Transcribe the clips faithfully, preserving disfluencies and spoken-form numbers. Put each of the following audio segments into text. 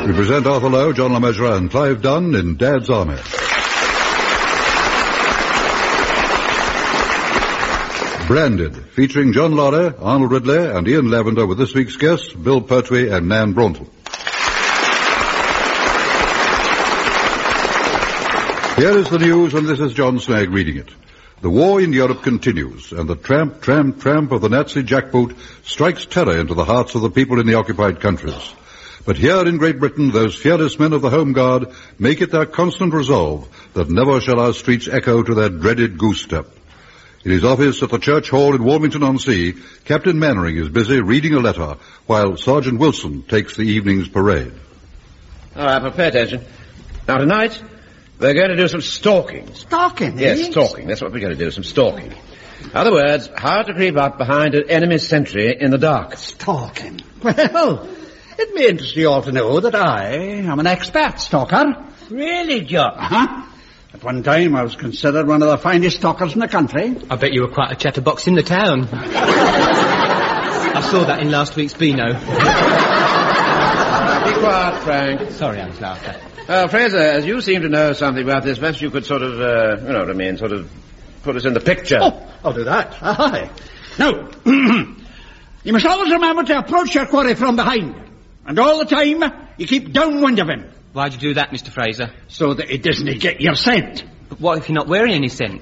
We present Arthur Lowe, John Le Mesurier and Clive Dunn in Dad's Army. Branded, featuring John Lorre, Arnold Ridley and Ian Lavender with this week's guests, Bill Pertwee and Nan Braunton. Here is the news, and this is John Snagg reading it. The war in Europe continues, and the tramp, tramp, tramp of the Nazi jackboot strikes terror into the hearts of the people in the occupied countries. But here in Great Britain, those fearless men of the Home Guard make it their constant resolve that never shall our streets echo to their dreaded goose step. In his office at the Church Hall in Warmington-on-Sea, Captain Mannering is busy reading a letter, while Sergeant Wilson takes the evening's parade. All right, well, pay attention. Now, tonight, we're going to do some stalking. Stalking, eh? Yes, stalking. That's what we're going to do, some stalking. In other words, how to creep up behind an enemy sentry in the dark. Stalking. Well, it may interest you all to know that I am an expert stalker. Really, John? Uh-huh. At one time, I was considered one of the finest stalkers in the country. I bet you were quite a chatterbox in the town. I saw that in last week's Beano. Be quiet, Frank. Sorry, I was laughing. Well, Fraser, as you seem to know something about this, perhaps you could sort of, uh, you know what I mean, sort of put us in the picture. Oh, I'll do that. Aye. Now, you must always remember to approach your quarry from behind. And all the time, you keep downwind of him. Why'd you do that, Mister Fraser? So that it doesn't get your scent. But what if you're not wearing any scent?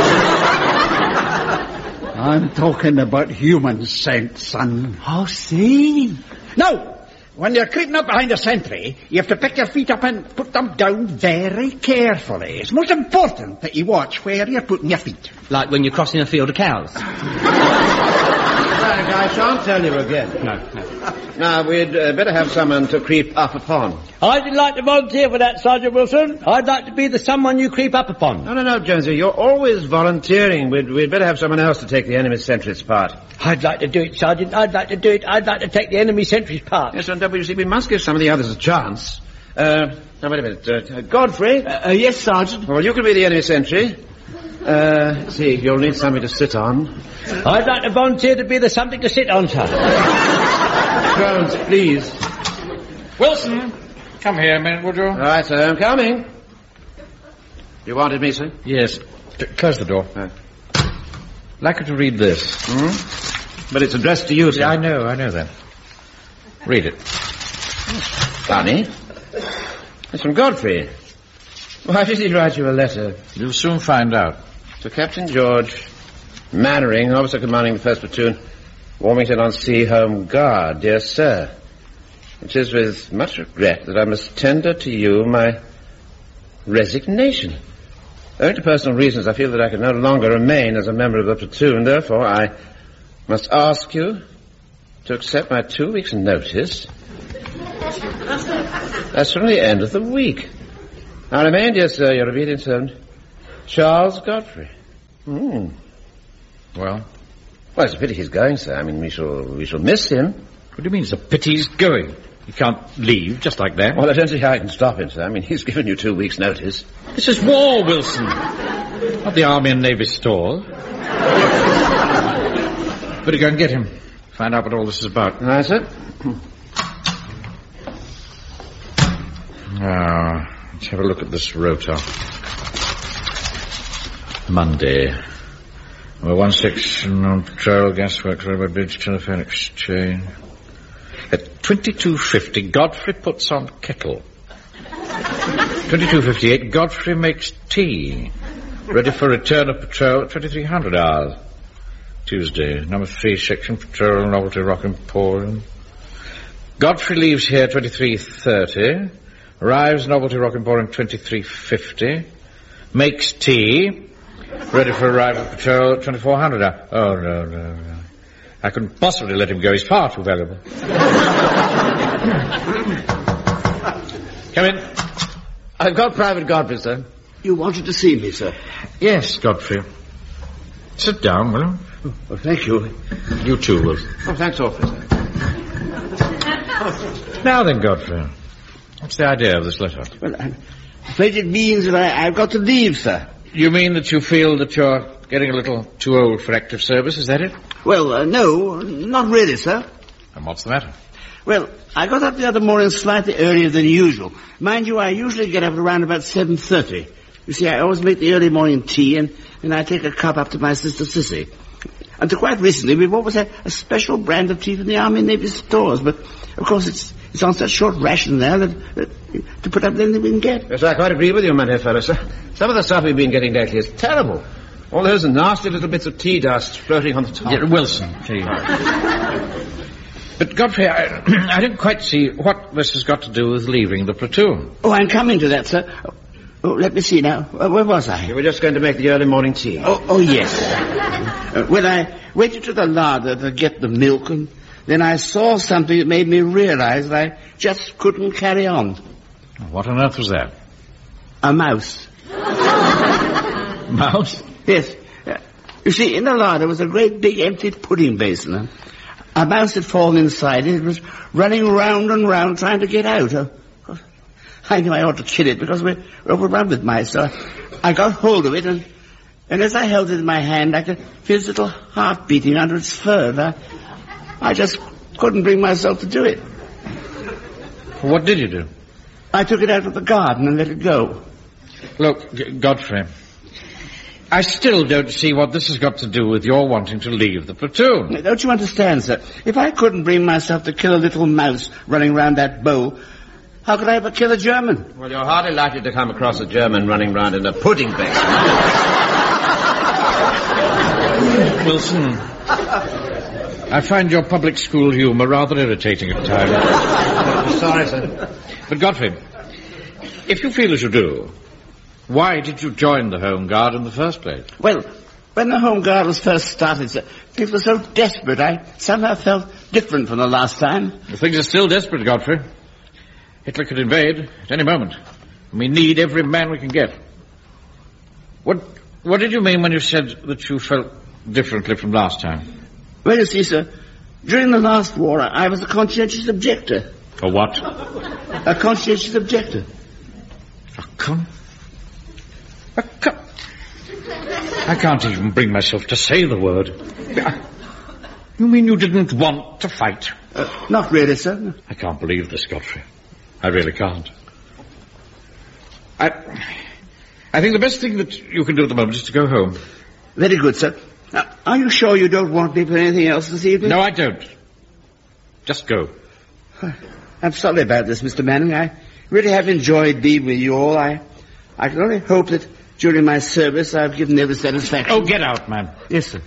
I'm talking about human scent, son. Oh, see? Now, when you're creeping up behind a sentry, you have to pick your feet up and put them down very carefully. It's most important that you watch where you're putting your feet. Like when you're crossing a field of cows? Frank, I shan't tell you again. No, no. Now, we'd uh, better have someone to creep up upon. I'd like to volunteer for that, Sergeant Wilson. I'd like to be the someone you creep up upon. No, no, no, Jonesy, you're always volunteering. We'd, we'd better have someone else to take the enemy sentry's part. I'd like to do it, Sergeant. I'd like to do it. I'd like to take the enemy sentry's part. Yes, and W C, we must give some of the others a chance. Uh, now, wait a minute. Uh, Godfrey? Uh, uh, yes, Sergeant. Well, you can be the enemy sentry. Uh, see, you'll need something to sit on. I'd like to volunteer to be the something to sit on, sir. Jones, please. Wilson, come here a minute, would you? All right, sir, I'm coming. You wanted me, sir? Yes. C- close the door. Uh. I'd like you to read this. Hmm? But it's addressed to you, sir. Yeah, I know, I know that. Read it. Funny. It's from Godfrey. Why did he write you a letter? You'll soon find out. To Captain George Mannering, officer commanding the first platoon, Warmington-on-Sea Home Guard. Dear sir, it is with much regret that I must tender to you my resignation. Owing to personal reasons, I feel that I can no longer remain as a member of the platoon. Therefore, I must ask you to accept my two weeks' notice as from the end of the week. I remain, dear sir, your obedient servant, Charles Godfrey. Hmm. Well? Well, it's a pity he's going, sir. I mean, we shall we shall miss him. What do you mean it's a pity he's going? He can't leave just like that. Well, I don't see how I can stop him, sir. I mean, he's given you two weeks' notice. This is war, Wilson. Not the Army and Navy stall. Better go and get him. Find out what all this is about. All right, sir. Now, let's have a look at this rota. Monday. Number one section on patrol, gasworks, railroad bridge, telephone exchange. At twenty-two fifty, Godfrey puts on kettle. twenty-two fifty-eight, Godfrey makes tea. Ready for return of patrol at twenty-three hundred hours. Tuesday, number three section, patrol, novelty, rock emporium. Godfrey leaves here twenty-three thirty. Arrives, novelty, rock emporium, twenty-three fifty. Makes tea. Ready for arrival at patrol at twenty-four hundred hours. Oh, no, no, no. I couldn't possibly let him go. He's far too valuable. Come in. I've got Private Godfrey, sir. You wanted to see me, sir? Yes, Godfrey. Sit down, will you? Well, thank you. You too, Wilson. Oh, thanks awfully, sir. Now then, Godfrey. What's the idea of this letter? Well, I'm afraid it means that I, I've got to leave, sir. You mean that you feel that you're getting a little too old for active service, is that it? Well, uh, no, not really, sir. And what's the matter? Well, I got up the other morning slightly earlier than usual. Mind you, I usually get up around about seven thirty. You see, I always make the early morning tea, and then I take a cup up to my sister Sissy. Until quite recently, we've always had a special brand of tea from the Army and Navy stores, but, of course, it's it's on such short ration there that, that to put up with anything we can get. Yes, I quite agree with you, my dear fellow, sir. Some of the stuff we've been getting lately is terrible. All those nasty little bits of tea dust floating on the top. Yeah, Wilson, please. But, Godfrey, I, I don't quite see what this has got to do with leaving the platoon. Oh, I'm coming to that, sir. Oh, oh let me see now. Uh, where was I? You were just going to make the early morning tea. Oh, oh yes. uh, when I went into the larder to get the milk, and then I saw something that made me realize that I just couldn't carry on. What on earth was that? A mouse. Mouse? Yes. Uh, you see, in the larder was a great big empty pudding basin. Uh, a mouse had fallen inside it. It was running round and round trying to get out. Uh, I knew I ought to kill it because we're overrun with mice. So I got hold of it, and, and as I held it in my hand, I could feel its little heart beating under its fur. I, I just couldn't bring myself to do it. What did you do? I took it out of the garden and let it go. Look, G- Godfrey, I still don't see what this has got to do with your wanting to leave the platoon. Now, don't you understand, sir? If I couldn't bring myself to kill a little mouse running round that bowl, how could I ever kill a German? Well, you're hardly likely to come across a German running round in a pudding basin. Wilson, I find your public school humour rather irritating at times. Sorry, sir. But, Godfrey, if you feel as you do, why did you join the Home Guard in the first place? Well, when the Home Guard was first started, sir, things were so desperate, I somehow felt different from the last time. The things are still desperate, Godfrey. Hitler could invade at any moment. And we need every man we can get. What What did you mean when you said that you felt differently from last time? Well, you see, sir, during the last war, I was a conscientious objector. A what? A conscientious objector. A con... A con... I can't even bring myself to say the word. You mean you didn't want to fight? Uh, not really, sir. I can't believe this, Godfrey. I really can't. I... I think the best thing that you can do at the moment is to go home. Very good, sir. Now, are you sure you don't want me for anything else this evening? No, I don't. Just go. I'm sorry about this, Mister Manning. I really have enjoyed being with you all. I, I can only hope that during my service I've given every satisfaction. Oh, get out, man. Yes, sir.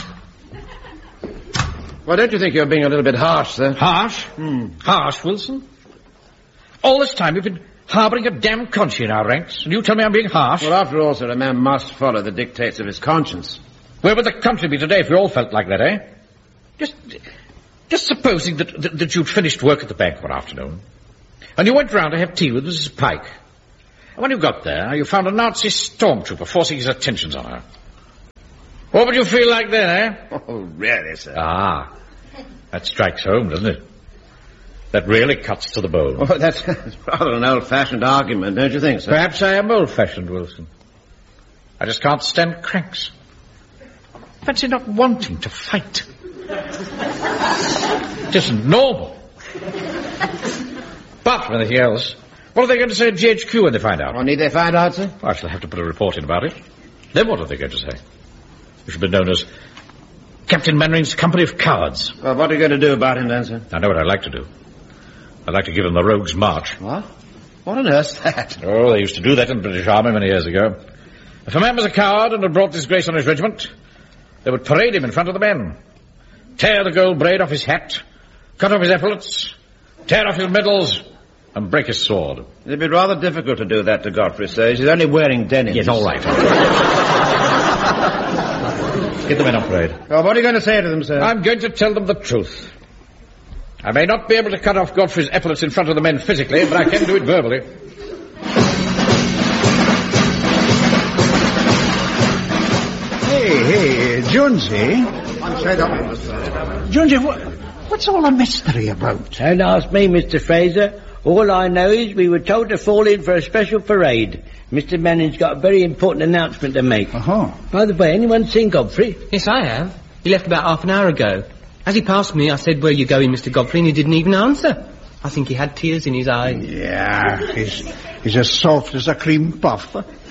Well, don't you think you're being a little bit harsh, sir? Harsh? Hmm. Harsh, Wilson? All this time you've been harbouring a damn conscience in our ranks, and you tell me I'm being harsh? Well, after all, sir, a man must follow the dictates of his conscience. Where would the country be today if we all felt like that, eh? Just... Just supposing that, that, that you'd finished work at the bank one afternoon, and you went round to have tea with Missus Pike. And when you got there, you found a Nazi stormtrooper forcing his attentions on her. What would you feel like then, eh? Oh, really, sir? Ah, that strikes home, doesn't it? That really cuts to the bone. Oh, that's, that's rather an old-fashioned argument, don't you think, sir? Perhaps I am old-fashioned, Wilson. I just can't stand cranks. Fancy not wanting to fight. It isn't normal. But for anything else, what are they going to say at G H Q when they find out? Well, need they find out, sir? I shall have to put a report in about it. Then what are they going to say? You should be known as Captain Mannering's Company of Cowards. Well, what are you going to do about him then, sir? I know what I'd like to do. I'd like to give him the Rogue's March. What? What on earth's that? Oh, they used to do that in the British Army many years ago. If a man was a coward and had brought disgrace on his regiment, they would parade him in front of the men. Tear the gold braid off his hat, cut off his epaulets, tear off his medals, and break his sword. It'd be rather difficult to do that to Godfrey, sir. He's only wearing denim. Yes, all right. Get the men on parade. Well, what are you going to say to them, sir? I'm going to tell them the truth. I may not be able to cut off Godfrey's epaulets in front of the men physically, but I can do it verbally. Hey, hey, Jonesy. I'm straight up, Mister Jonesy, what, what's all the mystery about? Don't ask me, Mister Fraser. All I know is we were told to fall in for a special parade. Mister Manning's got a very important announcement to make. Uh-huh. By the way, anyone seen Godfrey? Yes, I have. He left about half an hour ago. As he passed me, I said, "Where you going, Mister Godfrey?" and he didn't even answer. I think he had tears in his eyes. Yeah, he's, he's as soft as a cream puff.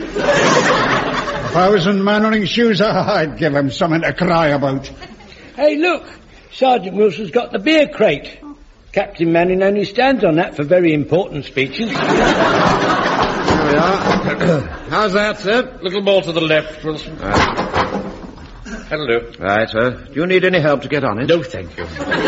If I was in Mannering shoes, I'd give him something to cry about. Hey, look! Sergeant Wilson's got the beer crate. Captain Manning only stands on that for very important speeches. There we are. How's that, sir? Little more to the left, Wilson. Right. That'll do. Right, sir. Do you need any help to get on it? No, thank you.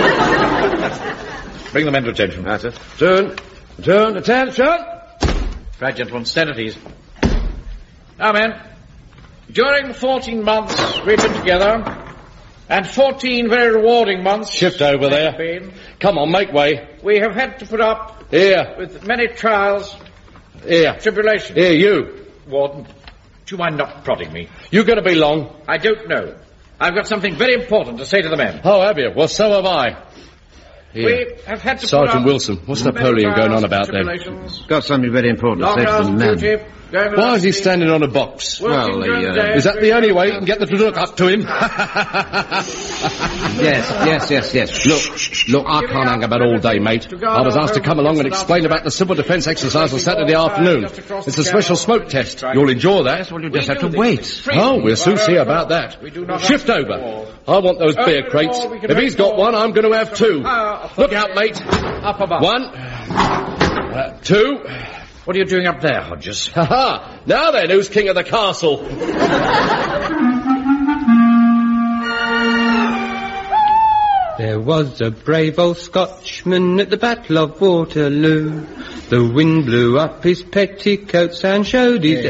Bring the men to attention. Right, sir. Turn. Turn. Attention. Right, gentlemen, stand at ease. Now, men, during the fourteen months we've been together, and fourteen very rewarding months... Shift over there. Been, Come on, make way. we have had to put up Here. with many trials, Here. tribulations. Here, you. Warden, do you mind not prodding me? You going to be long? I don't know. I've got something very important to say to the men. Oh, have you? Well, so have I. Here. We have had to Sergeant put up Wilson, what's many Napoleon going on trials, about then? tribulations, Got something very important to long say to hours the of men. duty, going Why is he without standing on a box? sleep, working Well, during the, uh, the day, Is that the only way you can get them to look up to him? Yes, yes, yes, yes. Look, look, I can't hang about all day, mate. I was asked to come along and explain about the civil defence exercise on Saturday afternoon. It's a special smoke test. You'll enjoy that. Well, you just have to wait. Oh, we'll soon see about that. Shift over. I want those beer crates. If he's got one, I'm going to have two. Look out, mate. Up above. One. Uh, two. What are you doing up there, Hodges? Ha ha! Now then, who's king of the castle? There was a brave old Scotchman at the Battle of Waterloo. The wind blew up his petticoats and showed his...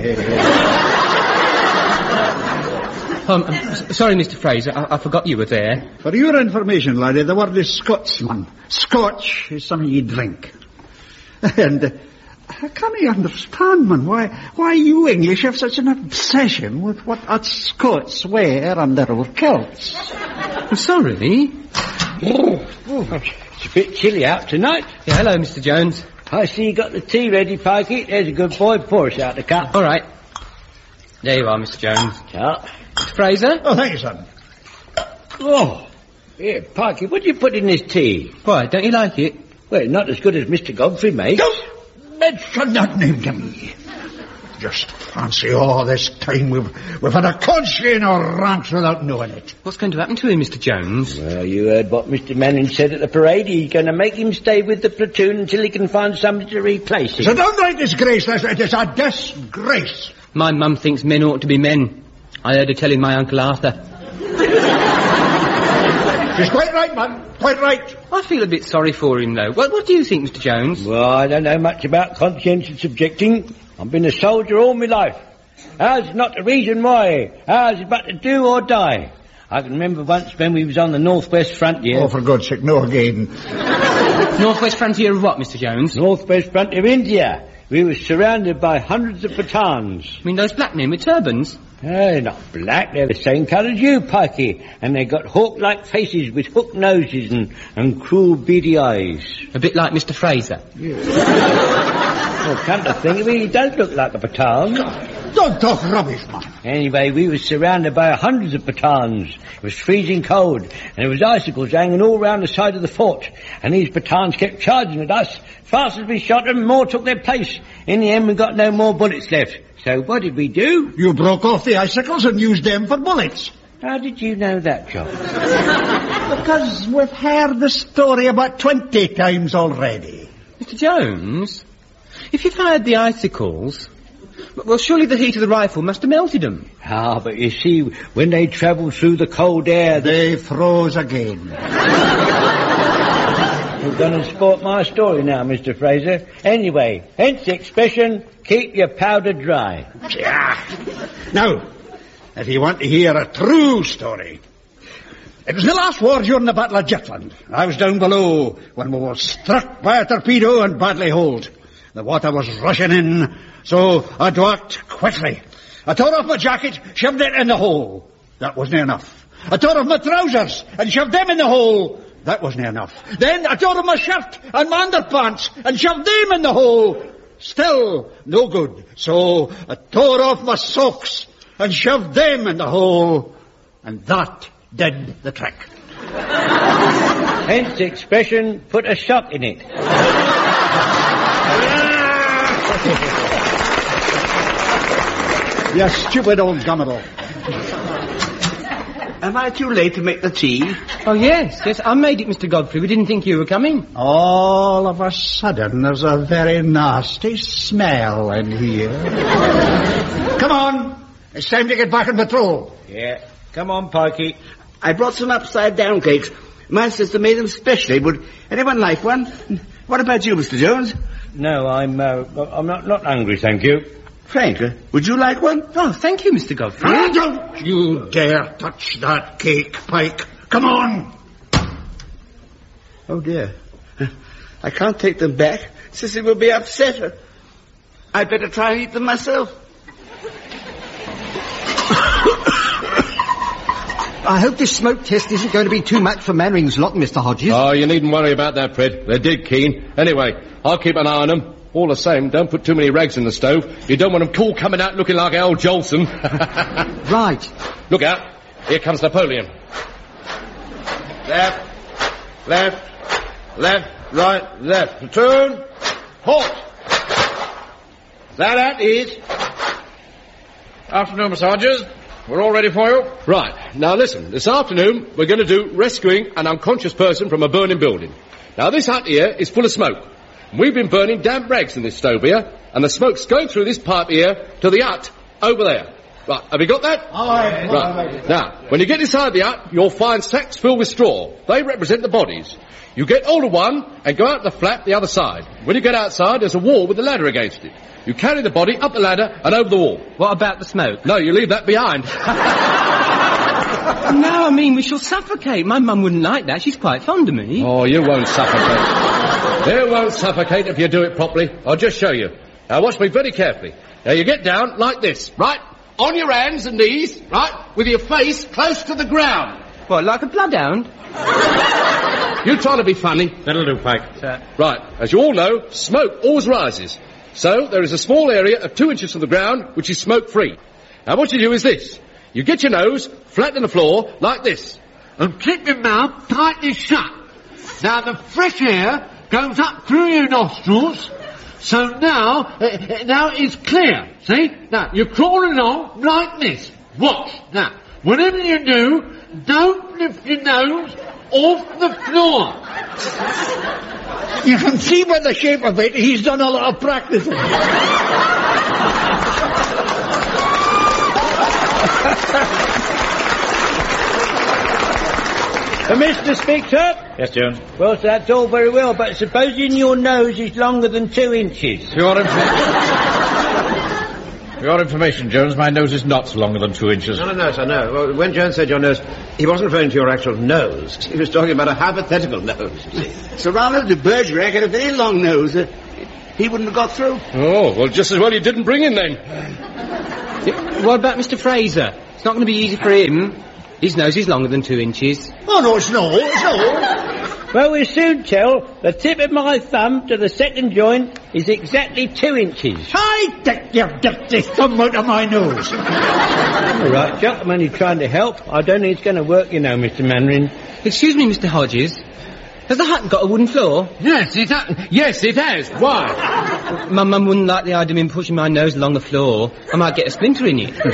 um, I'm s- sorry, Mister Fraser, I-, I forgot you were there. For your information, laddie, the word is Scotsman. Scotch is something you drink. And... Uh, I can't understand, man, why why you English have such an obsession with what us Scots wear under our kilts. I'm sorry. Oh, it's a bit chilly out tonight. Yeah, hello, Mister Jones. I see you got the tea ready, Pikey. There's a good boy. Pour us out the cup. All right. There you are, Mister Jones. Yeah. Mister Fraser? Oh, thank you, son. Oh, here, Pikey, what do you put in this tea? Why, don't you like it? Well, not as good as Mister Godfrey makes. Don't mention that name to me. Just fancy all this time we've, we've had a conch in our ranks without knowing it. What's going to happen to him, Mister Jones? Well, you heard what Mister Manning said at the parade. He's going to make him stay with the platoon until he can find somebody to replace It's him. a downright disgrace. It is a disgrace. My mum thinks men ought to be men. I heard her telling my Uncle Arthur. She's quite right, man. Quite right. I feel a bit sorry for him, though. What, what do you think, Mister Jones? Well, I don't know much about conscientious objecting. I've been a soldier all my life. Ours is not the reason why. Ours is but to do or die. I can remember once when we was on the Northwest Frontier. Oh, for God's sake, no again. Northwest frontier of what, Mister Jones? Northwest Frontier of India. We were surrounded by hundreds of Pathans. I mean, those black men with turbans? They're not black, they're the same colour as you, Pikey. And they got hawk-like faces with hooked noses and, and cruel beady eyes. A bit like Mister Fraser. Well, come to think of it, he does look like a Pathan. Don't talk rubbish, man. Anyway, we were surrounded by hundreds of Pathans. It was freezing cold, and there was icicles hanging all round the side of the fort. And these Pathans kept charging at us. Fast as we shot them, more took their place. In the end, we got no more bullets left. So what did we do? You broke off the icicles and used them for bullets. How did you know that, John? Because we've heard the story about twenty times already. Mister Jones, if you fired the icicles, well, surely the heat of the rifle must have melted them. Ah, but you see, when they travelled through the cold air, they... They froze again. You're going to sport my story now, Mister Fraser. Anyway, hence the expression, keep your powder dry. Yeah. Now, if you want to hear a true story, it was the last war during the Battle of Jutland. I was down below when we were struck by a torpedo and badly holed. The water was rushing in, so I ducked quickly. I tore off my jacket, shoved it in the hole. That wasn't enough. I tore off my trousers and shoved them in the hole. That wasn't enough. Then I tore off my shirt and my underpants and shoved them in the hole. Still no good. So I tore off my socks and shoved them in the hole. And that did the trick. Hence the expression, put a shock in it. You stupid old gummerel. Am I too late to make the tea? Oh, yes, yes, I made it, Mister Godfrey. We didn't think you were coming. All of a sudden, there's a very nasty smell in here. Come on. It's time to get back on patrol. Yeah. Come on, Pikey. I brought some upside-down cakes. My sister made them specially. Would anyone like one? What about you, Mister Jones? No, I'm, uh, I'm not, not hungry, thank you. Frank, uh, would you like one? Oh, thank you, Mister Godfrey. Ah, don't you dare touch that cake, Pike. Come on. Oh, dear. I can't take them back. Sissy will be upset. I'd better try and eat them myself. I hope this smoke test isn't going to be too much for Mannering's lot, Mister Hodges. Oh, you needn't worry about that, Fred. They're dead keen. Anyway, I'll keep an eye on them. All the same, don't put too many rags in the stove. You don't want them cool coming out looking like Al Jolson. Right. Look out. Here comes Napoleon. Left, left, left, right, left. Platoon, halt. That at ease. Afternoon, Mister Hodges. We're all ready for you. Right. Now listen, this afternoon we're going to do rescuing an unconscious person from a burning building. Now this hut here is full of smoke. We've been burning damp rags in this stove here, and the smoke's going through this pipe here to the hut over there. Right, have you got that? Aye. Right. Now, when you get inside the hut, you'll find sacks filled with straw. They represent the bodies. You get hold of one and go out the flap the other side. When you get outside, there's a wall with a ladder against it. You carry the body up the ladder and over the wall. What about the smoke? No, you leave that behind. No, I mean, we shall suffocate. My mum wouldn't like that. She's quite fond of me. Oh, you won't suffocate. You won't suffocate if you do it properly. I'll just show you. Now, watch me very carefully. Now, you get down like this, right? On your hands and knees, right? With your face close to the ground. What, like a bloodhound? You trying to be funny? That'll do, Pike. Right. As you all know, smoke always rises. So, there is a small area of two inches from the ground which is smoke-free. Now, what you do is this. You get your nose flat on the floor like this. And keep your mouth tightly shut. Now, the fresh air goes up through your nostrils. So now, uh, now it's clear. See? Now, you're crawling along like this. Watch. Now, whatever you do, don't lift your nose off the floor. You can see by the shape of it, he's done a lot of practicing. Uh, Mister Spicter? Yes, Jones. Well, so that's all very well, but supposing your nose is longer than two inches. For your, inf- For your information, Jones, my nose is not longer than two inches. No, no, no, sir, no. Well, when Jones said your nose, he wasn't referring to your actual nose. He was talking about a hypothetical nose, you see. Sir Ronald de Bergerac had a very long nose. Uh, he wouldn't have got through. Oh, well, just as well you didn't bring him then. What about Mister Fraser? It's not going to be easy for him. His nose is longer than two inches. Oh, no, it's not. It's not. Well, we'll soon tell. The tip of my thumb to the second joint is exactly two inches. I take your dirty thumb out of my nose. All right, Chuck, I'm only trying to help. I don't think it's going to work, you know, Mister Mannering. Excuse me, Mister Hodges. Has the hut got a wooden floor? Yes, it ha- yes, it has. Why? My mum wouldn't like the idea of me pushing my nose along the floor. I might get a splinter in it.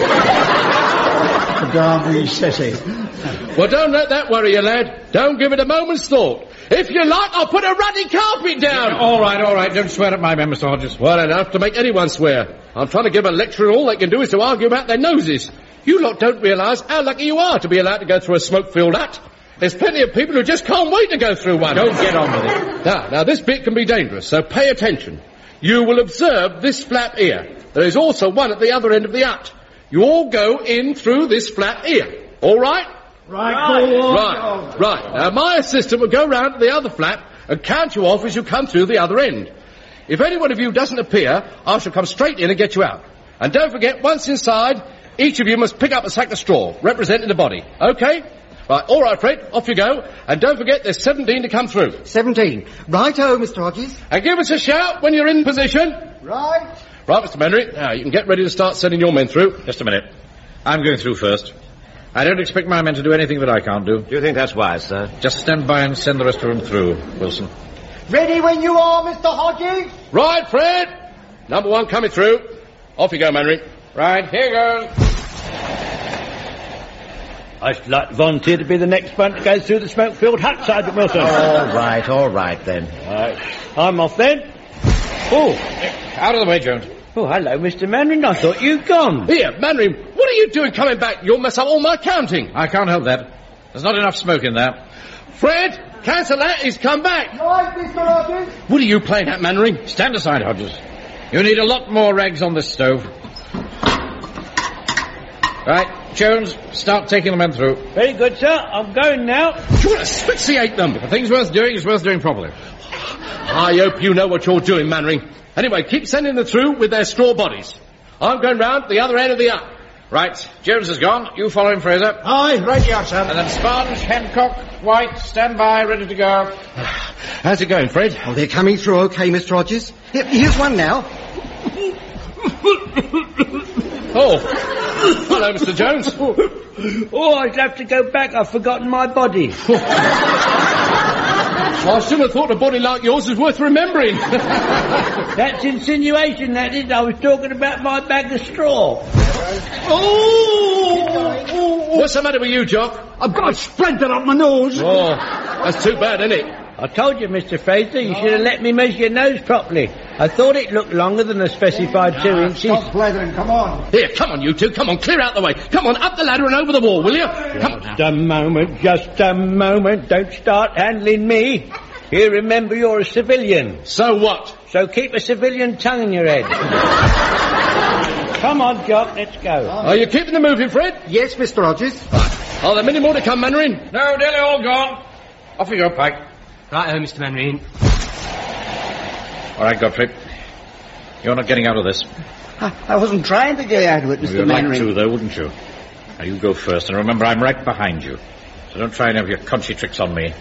Damn wee sissy. Well, don't let that worry you, lad. Don't give it a moment's thought. If you like, I'll put a ruddy carpet down. Yeah, all right, all right. Don't swear at my men, Mister Hodges. Well enough to make anyone swear. I'm trying to give a lecture and all they can do is to argue about their noses. You lot don't realise how lucky you are to be allowed to go through a smoke-filled hut. There's plenty of people who just can't wait to go through one. Don't get on with it. Now, now this bit can be dangerous, so pay attention. You will observe this flap here. There is also one at the other end of the hut. You all go in through this flap here. All right? Right, go on. Right, right. Now, my assistant will go round to the other flap and count you off as you come through the other end. If any one of you doesn't appear, I shall come straight in and get you out. And don't forget, once inside, each of you must pick up a sack of straw, representing the body. Okay? Right, all right, Fred, off you go. And don't forget, there's seventeen to come through. Seventeen. Righto, Mister Hodges. And give us a shout when you're in position. Right. Right, Mister Mannering, now you can get ready to start sending your men through. Just a minute. I'm going through first. I don't expect my men to do anything that I can't do. Do you think that's wise, sir? Just stand by and send the rest of them through, Wilson. Ready when you are, Mister Hodges? Right, Fred. Number one coming through. Off you go, Mannering. Right, here goes. I should like to volunteer to be the next one to go through the smoke-filled hut, Sergeant Wilson. All right, all right, then. Right. I'm off then. Oh, out of the way, Jones. Oh, hello, Mister Mannering. I thought you'd gone. Here, Mannering, what are you doing coming back? You'll mess up all my counting. I can't help that. There's not enough smoke in there. Fred, cancel that. He's come back. Right, Mister Hodges. What are you playing at, Mannering? Stand aside, Hodges. You need a lot more rags on this stove. Right, Jones, start taking the men through. Very good, sir. I'm going now. You want to asphyxiate them? If a thing's worth doing, it's worth doing properly. I hope you know what you're doing, Mannering. Anyway, keep sending them through with their straw bodies. I'm going round the other end of the hut. Right, Jones is gone. You follow him, Fraser. Aye, right here, sir. And then Sponge, Hancock, White, stand by, ready to go. How's it going, Fred? Oh, they're coming through okay, Mister Hodges. Here, here's one now. Oh, hello, Mister Jones. Oh, I'd have to go back. I've forgotten my body. I shouldn't have thought a body like yours was worth remembering. That's insinuation, that is. I was talking about my bag of straw. Oh! What's the matter with you, Jock? I've got a splinter up my nose. Oh, that's too bad, isn't it? I told you, Mister Fraser, you should have let me measure your nose properly. I thought it looked longer than the specified two inches. Stop blathering, come on. Here, come on, you two. Come on, clear out the way. Come on, up the ladder and over the wall, will you? Come on. Just a moment, just a moment. Don't start handling me. You remember you're a civilian. So what? So keep a civilian tongue in your head. Come on, Jock, let's go. Are you keeping them moving, Fred? Yes, Mister Hodges. Are there many more to come, Mannering? No, nearly all gone. Off you go, Pike. Right, oh, Mister Mannering. All right, Godfrey. You're not getting out of this. I, I wasn't trying to get out of it, Mister You'd like Mannering. to, though, wouldn't you? Now, you go first, and remember, I'm right behind you. So don't try and have your conchy tricks on me.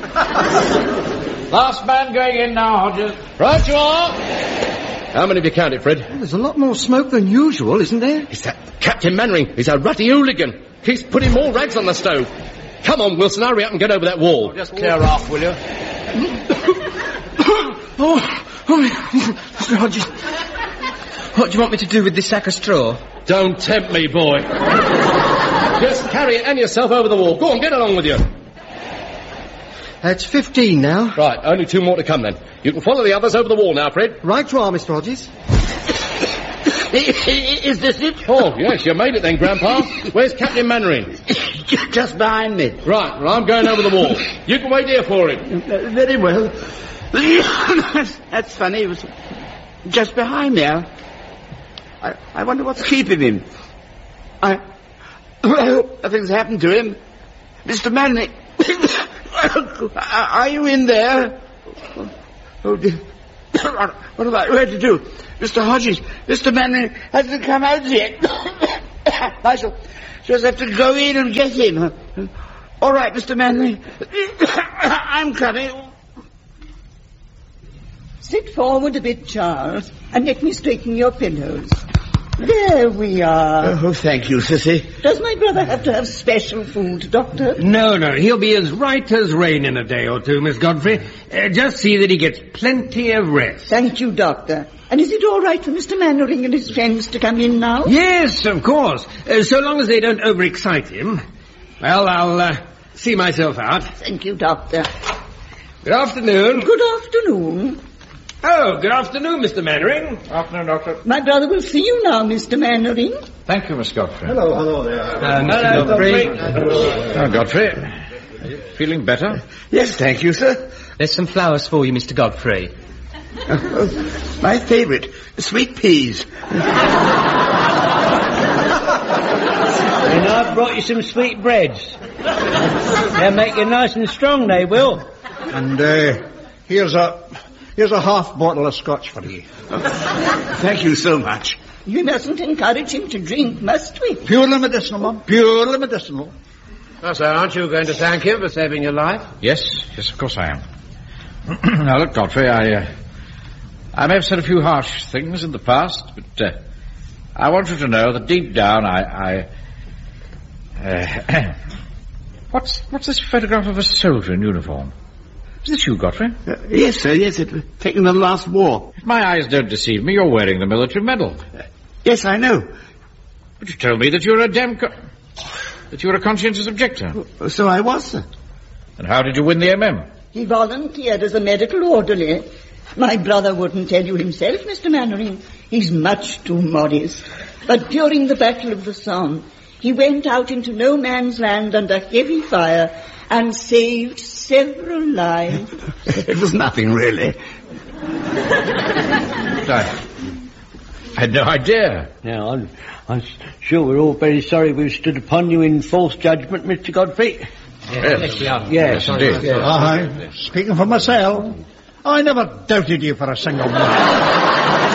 Last man going in now, Hodges. Right you are. How many have you counted, Fred? Well, there's a lot more smoke than usual, isn't there? It's that Captain Mannering. He's a rutty hooligan. Keeps putting more rags on the stove. Come on, Wilson, hurry up and get over that wall. Just clear off, will you? Oh, oh, Mister Hodges. What do you want me to do with this sack of straw? Don't tempt me, boy. Just carry it and yourself over the wall. Go on, get along with you. That's fifteen now. Right, only two more to come then. You can follow the others over the wall now, Fred. Right you are, Mister Hodges. Is this it? Oh, yes, you made it then, Grandpa. Where's Captain Mannering? Just behind me. Right, well, I'm going over the wall. You can wait here for him. Uh, very well. that's, that's funny. It was just behind me. I, I, I wonder what's keeping him. I, well, nothing's happened to him. Mister Mannering, are you in there? Oh, dear. What am I going to do? Mister Hodges, Mister Mannering hasn't come out yet. I shall just have to go in and get him. All right, Mister Mannering. I'm coming. Sit forward a bit, Charles, and let me straighten your pillows. There we are. Oh, thank you, Sissy. Does my brother have to have special food, Doctor? No, no, he'll be as right as rain in a day or two, Miss Godfrey. Uh, just see that he gets plenty of rest. Thank you, Doctor. And is it all right for Mister Mannering and his friends to come in now? Yes, of course. Uh, so long as they don't overexcite him. Well, I'll uh, see myself out. Thank you, Doctor. Good afternoon. Good afternoon. Oh, good afternoon, Mister Mannering. Afternoon, Doctor. My brother will see you now, Mister Mannering. Thank you, Miss Godfrey. Hello, hello there. Uh, Mister Hello, Godfrey. Oh, Godfrey. Are you feeling better? Yes, thank you, sir. There's some flowers for you, Mister Godfrey. Oh, my favourite, sweet peas. And I brought you some sweet breads. They'll make you nice and strong, they will. And uh, here's a here's a half bottle of scotch for you. Thank you so much. You mustn't encourage him to drink, must we? Purely medicinal, Mum. Purely medicinal. Oh, so aren't you going to thank him for saving your life? Yes, yes, of course I am. Now, look, Godfrey, I, uh, I may have said a few harsh things in the past, but uh, I want you to know that deep down I, I, Uh, what's, what's this photograph of a soldier in uniform? Is this you, Godfrey? Uh, yes, sir, yes, it was taken in the last war. If my eyes don't deceive me, you're wearing the military medal. Uh, yes, I know. But you told me that you were a damn... Co- that you were a conscientious objector. Uh, so I was, sir. And how did you win the M M? He volunteered as a medical orderly. My brother wouldn't tell you himself, Mister Mannering. He's much too modest. But during the Battle of the Somme, he went out into no man's land under heavy fire and saved several lives. It was nothing, really. I, I had no idea. Now, I'm, I'm sure we're all very sorry we've stood upon you in false judgment, Mister Godfrey. Yes, yes, yes indeed. Yes. I, speaking for myself, I never doubted you for a single minute.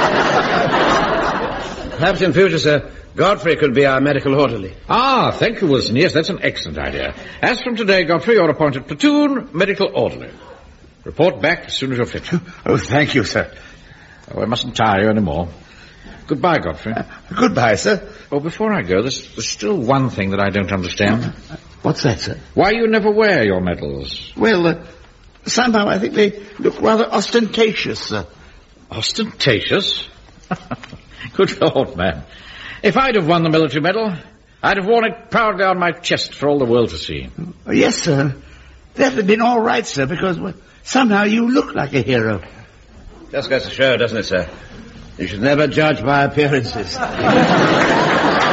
Perhaps in future, sir, Godfrey could be our medical orderly. Ah, thank you, Wilson. Yes, that's an excellent idea. As from today, Godfrey, you're appointed platoon medical orderly. Report back as soon as you're fit. Oh, thank you, sir. Oh, I mustn't tire you any more. Goodbye, Godfrey. Uh, goodbye, sir. Oh, before I go, there's, there's still one thing that I don't understand. What's that, sir? Why you never wear your medals? Well, uh, somehow I think they look rather ostentatious, sir. Ostentatious? Good Lord, man. If I'd have won the military medal, I'd have worn it proudly on my chest for all the world to see. Oh, yes, sir. That'd have been all right, sir, because well, somehow you look like a hero. Just goes to show, doesn't it, sir? You should never judge by appearances.